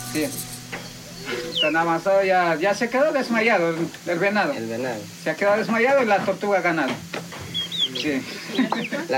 Sí. Está nada más, ya se quedó desmayado el venado. El venado. Se ha quedado desmayado y la tortuga ha ganado. Sí.